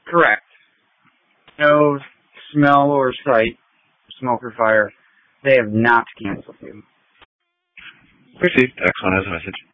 Correct. No smell or sight, smoke or fire. They have not canceled you. Received. X1 has a message.